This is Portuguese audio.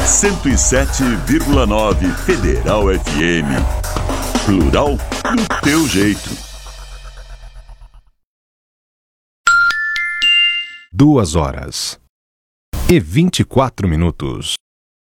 107,9 Federal FM. Plural do teu jeito. 2h24.